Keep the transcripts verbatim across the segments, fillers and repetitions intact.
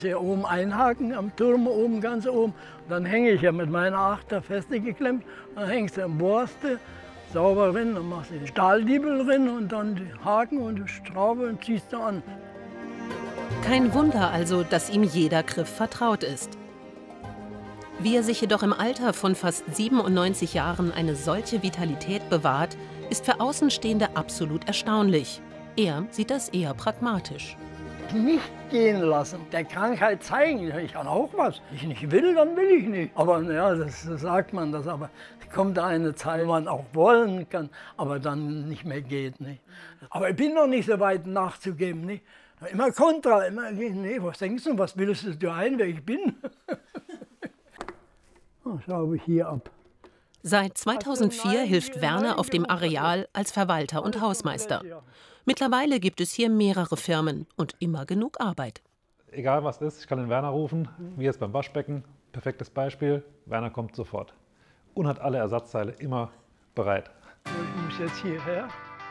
Hier oben einhaken, am Turm oben, ganz oben. Dann hänge ich ja mit meiner Achter feste geklemmt. Dann hängst du, bohrst du sauber rein, dann machst du den Stahldiebel rein und dann die Haken und die Schraube und ziehst du an. Kein Wunder also, dass ihm jeder Griff vertraut ist. Wie er sich jedoch im Alter von fast siebenundneunzig Jahren eine solche Vitalität bewahrt, ist für Außenstehende absolut erstaunlich. Er sieht das eher pragmatisch. Nicht gehen lassen, der Krankheit zeigen, ich kann auch was. Wenn ich nicht will, dann will ich nicht. Aber ja, das, das sagt man das. Aber es kommt eine Zeit, wo man auch wollen kann, aber dann nicht mehr geht. Nicht? Aber ich bin noch nicht so weit nachzugeben. Nicht? Immer kontra, immer, nee, was denkst du, was willst du ein, wer ich bin? Schraube ich hier ab. Seit zweitausendvier hilft Werner auf dem Areal als Verwalter und Hausmeister. Mittlerweile gibt es hier mehrere Firmen und immer genug Arbeit. Egal was ist, ich kann den Werner rufen, wie jetzt beim Waschbecken. Perfektes Beispiel, Werner kommt sofort und hat alle Ersatzteile immer bereit. Ich muss jetzt hierher.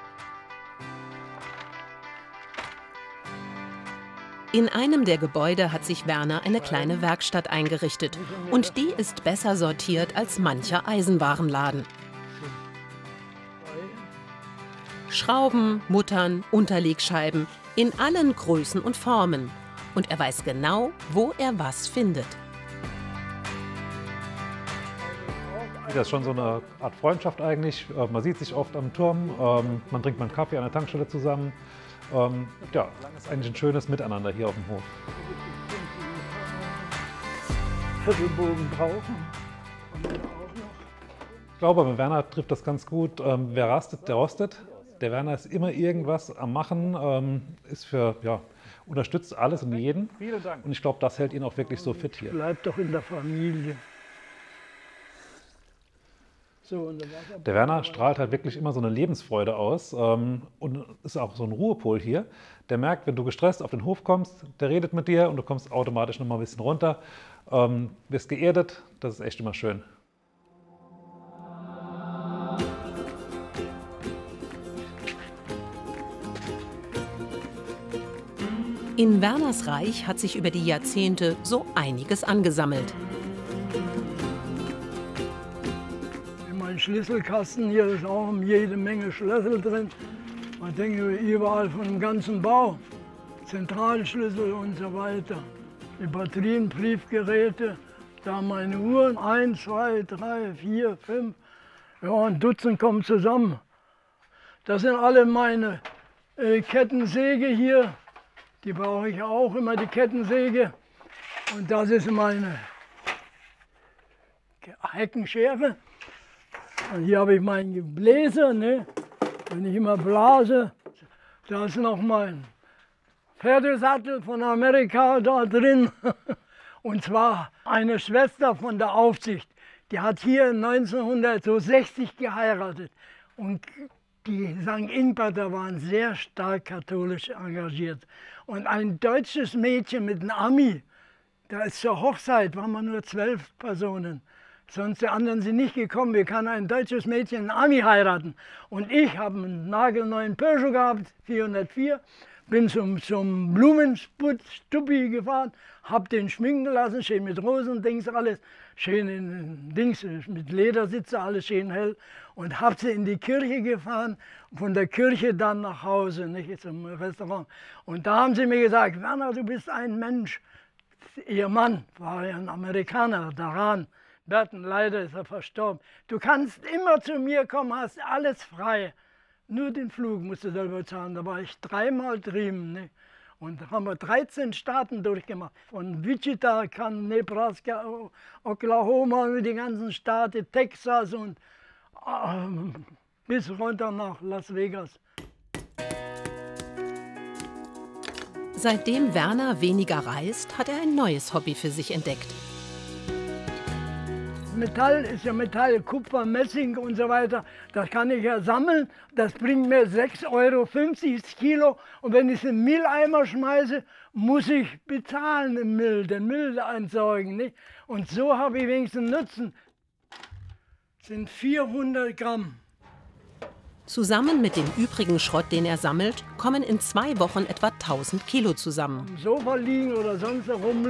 In einem der Gebäude hat sich Werner eine kleine Werkstatt eingerichtet. Und die ist besser sortiert als mancher Eisenwarenladen. Schrauben, Muttern, Unterlegscheiben in allen Größen und Formen. Und er weiß genau, wo er was findet. Das ist schon so eine Art Freundschaft eigentlich. Man sieht sich oft am Turm, man trinkt mal einen Kaffee an der Tankstelle zusammen. Ähm, ja, ist eigentlich ein schönes Miteinander hier auf dem Hof. Viertelbogen brauchen. Ich glaube, bei Werner trifft das ganz gut. Ähm, wer rastet, der rostet. Der Werner ist immer irgendwas am Machen, ähm, ist für, ja, unterstützt alles und jeden. Und ich glaube, das hält ihn auch wirklich so fit hier. Bleibt doch in der Familie. Der Werner strahlt halt wirklich immer so eine Lebensfreude aus ähm, und ist auch so ein Ruhepol hier. Der merkt, wenn du gestresst auf den Hof kommst, der redet mit dir und du kommst automatisch noch mal ein bisschen runter, ähm, wirst geerdet, das ist echt immer schön. In Werners Reich hat sich über die Jahrzehnte so einiges angesammelt. Schlüsselkasten hier ist auch jede Menge Schlüssel drin. Man denkt überall von dem ganzen Bau. Zentralschlüssel und so weiter. Die Batterien, Briefgeräte, da meine Uhren, eins, zwei, drei, vier, fünf. Ja, ein Dutzend kommen zusammen. Das sind alle meine äh, Kettensäge hier. Die brauche ich auch immer, die Kettensäge. Und das ist meine Heckenschere. Und hier habe ich meinen Gebläse, ne? Wenn ich immer blase. Da ist noch mein Pferdesattel von Amerika da drin. Und zwar eine Schwester von der Aufsicht. Die hat hier neunzehnhundertsechzig geheiratet. Und die Sankt Ingbert waren sehr stark katholisch engagiert. Und ein deutsches Mädchen mit einem Ami, da ist zur Hochzeit, waren wir nur zwölf Personen. Sonst die anderen sind nicht gekommen. Wie kann ein deutsches Mädchen einen Ami heiraten? Und ich habe einen nagelneuen Peugeot gehabt, vierhundertvier, bin zum, zum Blumenstuppi gefahren, habe den schminken lassen, schön mit Rosendings, alles schön in Dings, mit Ledersitze, alles schön hell. Und habe sie in die Kirche gefahren, von der Kirche dann nach Hause, nicht zum Restaurant. Und da haben sie mir gesagt, Werner, du bist ein Mensch. Ihr Mann war ja ein Amerikaner, daran. Berten, leider ist er verstorben. Du kannst immer zu mir kommen, hast alles frei. Nur den Flug musst du selber zahlen. Da war ich dreimal drüben. Ne? Und da haben wir dreizehn Staaten durchgemacht. Von Wichita, Nebraska, Oklahoma, die ganzen Staaten, Texas und äh, bis runter nach Las Vegas. Seitdem Werner weniger reist, hat er ein neues Hobby für sich entdeckt. Metall ist ja Metall, Kupfer, Messing und so weiter. Das kann ich ja sammeln. Das bringt mir sechs Euro fünfzig das Kilo. Und wenn ich es in den Mülleimer schmeiße, muss ich bezahlen im Müll, den Müll entsorgen. Nicht? Und so habe ich wenigstens Nutzen. Das sind vierhundert Gramm. Zusammen mit dem übrigen Schrott, den er sammelt, kommen in zwei Wochen etwa tausend Kilo zusammen. Am Sofa liegen oder sonst herum